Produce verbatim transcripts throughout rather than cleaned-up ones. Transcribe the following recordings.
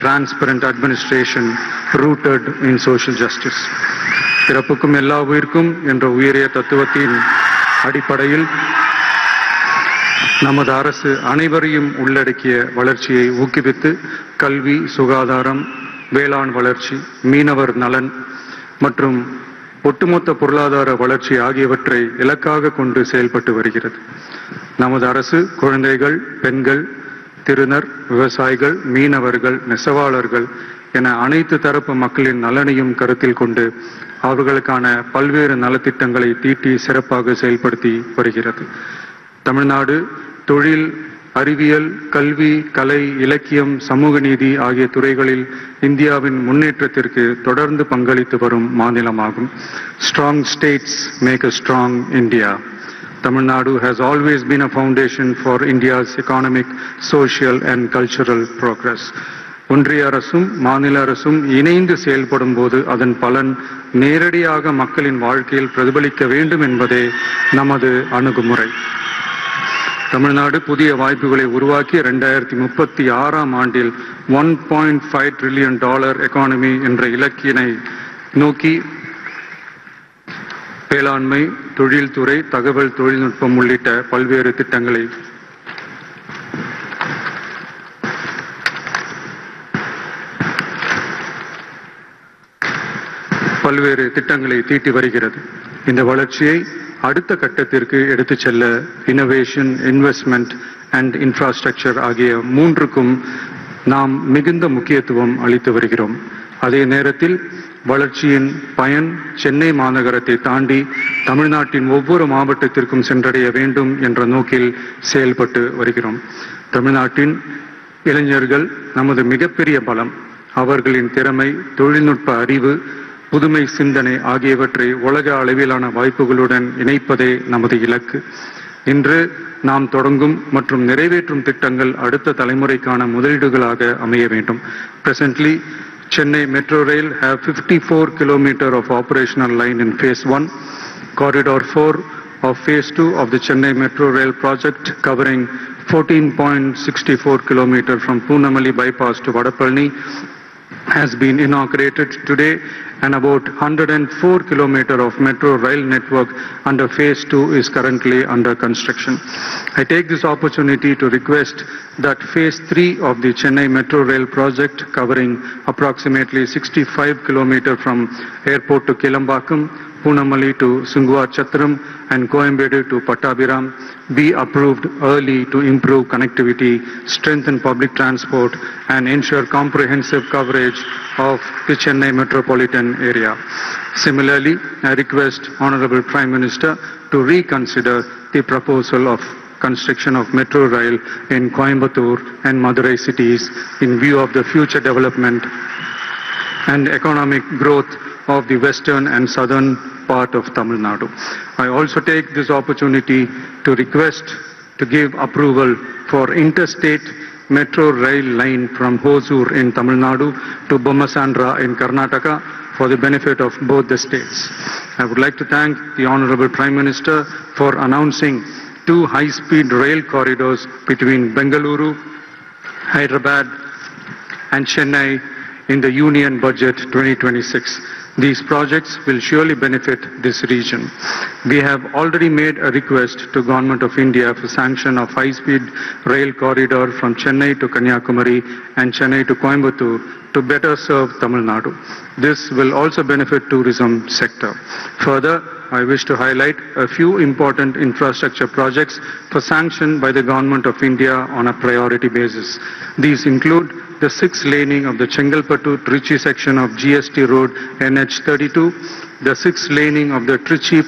transparent administration rooted in social justice. பிறப்புக்கும் எல்லா உயிர்க்கும் என்ற உயரிய தத்துவத்தின் அடிப்படையில் நமது அரசு அனைவரையும் உள்ளடக்கிய வளர்ச்சியை ஊக்குவித்து கல்வி, சுகாதாரம், வேளாண் வளர்ச்சி, மீனவர் நலன் மற்றும் ஒட்டுமொத்த பொருளாதார வளர்ச்சி ஆகியவற்றை இலக்காக கொண்டு செயல்பட்டு வருகிறது. நமது அரசு குழந்தைகள், பெண்கள், திருநர், விவசாயிகள், மீனவர்கள், நெசவாளர்கள் என அனைத்து தரப்பு மக்களின் நலனையும் கருத்தில் கொண்டு அவர்களுக்கான பல்வேறு நலத்திட்டங்களை தீட்டி சிறப்பாக செயல்படுத்தி வருகிறது. தமிழ்நாடு தொழில், அறிவியல், கல்வி, கலை, இலக்கியம், சமூக நீதி ஆகிய துறைகளில் இந்தியாவின் முன்னேற்றத்திற்கு தொடர்ந்து பங்களித்து வரும் மாநிலமாகும். Strong states make a strong India. Tamil Nadu has always been a foundation for India's economic, social and cultural progress. ஒன்றிய அரசும் மாநில அரசும் இணைந்து செயல்படும் போது அதன் பலன் நேரடியாக மக்களின் வாழ்க்கையில் பிரதிபலிக்க வேண்டும் என்பதே நமது அணுகுமுறை. தமிழ்நாடு புதிய வாய்ப்புகளை உருவாக்கி இரண்டாயிரத்தி முப்பத்தி ஆறாம் ஆண்டில் one point five trillion dollar economy என்ற இலக்கினை நோக்கி வேளாண்மை, தொழில்துறை, தகவல் தொழில்நுட்பம் உள்ளிட்ட பல்வேறு திட்டங்களை பல்வேறு திட்டங்களை தீட்டி வருகிறது. இந்த வளர்ச்சியை அடுத்த கட்டத்திற்கு எடுத்துச் செல்ல இனோவேஷன், இன்வெஸ்ட்மெண்ட் அண்ட் இன்ஃப்ராஸ்ட்ரக்சர் ஆகிய மூன்றுக்கும் நாம் மிகுந்த முக்கியத்துவம் அளித்து வருகிறோம். அதே நேரத்தில் வளர்ச்சியின் பயன் சென்னை மாநகரத்தை தாண்டி தமிழ்நாட்டின் ஒவ்வொரு மாவட்டத்திற்கும் சென்றடைய வேண்டும் என்ற நோக்கில் செயல்பட்டு வருகிறோம். தமிழ்நாட்டின் இளைஞர்கள் நமது மிகப்பெரிய பலம். அவர்களின் திறமை, தொழில்நுட்ப அறிவு, புதுமை சிந்தனை ஆகியவற்றை உலக அளவிலான வாய்ப்புகளுடன் இணைப்பதே நமது இலக்கு. இன்று நாம் தொடங்கும் மற்றும் நிறைவேற்றும் திட்டங்கள் அடுத்த தலைமுறைக்கான முதலீடுகளாக அமைய வேண்டும். Presently, Chennai Metro Rail have fifty-four kilometers of operational line in phase one, corridor four of phase two of the Chennai Metro Rail project covering fourteen point six four kilometers from Poonamali bypass to Vadapalani has been inaugurated today, and about one hundred four kilometers of metro rail network under phase two is currently under construction. I take this opportunity to request that phase three of the Chennai Metro Rail project covering approximately sixty-five kilometers from airport to Kilambakam, Poonamali to Sungwachatram and Coimbatore to Pattabhiram be approved early to improve connectivity, strengthen public transport and ensure comprehensive coverage of the Chennai metropolitan area. Similarly, I request Honorable Prime Minister to reconsider the proposal of construction of metro rail in Coimbatore and Madurai cities in view of the future development and economic growth of the western and southern part of Tamil Nadu. I also take this opportunity to request to give approval for interstate metro rail line from Hosur in Tamil Nadu to Bommasandra in Karnataka for the benefit of both the states. I would like to thank the Honorable Prime Minister for announcing two high-speed rail corridors between Bengaluru, Hyderabad and Chennai in the Union Budget twenty twenty-six. These projects will surely benefit this region. We have already made a request to Government of India for sanction of high-speed rail corridor from Chennai to Kanyakumari and Chennai to Coimbatore to better serve Tamil Nadu. This will also benefit tourism sector. Further, I wish to highlight a few important infrastructure projects for sanction by the Government of India on a priority basis. These include the sixth laning of the Chengalpattu-Trichy section of G S T Road N H thirty-two, the sixth laning of the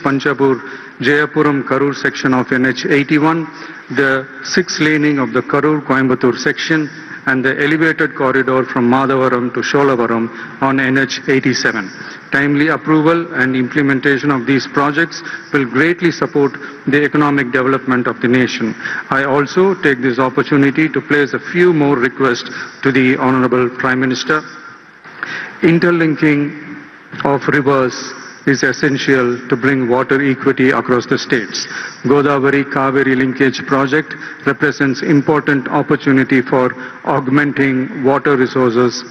Trichy-Panchapur-Jayapuram-Karur section of N H eighty-one, the sixth laning of the Karur-Coimbatore section, and the elevated corridor from Madavaram to Sholavaram on N H eighty-seven. Timely approval and implementation of these projects will greatly support the economic development of the nation. I also take this opportunity to place a few more requests to the Honorable Prime Minister. Interlinking of rivers is essential to bring water equity across the states. Godavari Kaveri linkage project represents important opportunity for augmenting water resources